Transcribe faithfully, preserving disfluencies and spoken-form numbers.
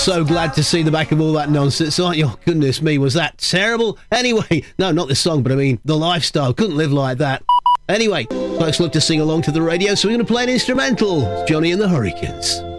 So glad to see the back of all that nonsense, aren't you? Oh, goodness me, was that terrible? Anyway, no, not the song, but I mean the lifestyle. Couldn't live like that. Anyway, folks love to sing along to the radio, so we're going to play an instrumental. Johnny and the Hurricanes.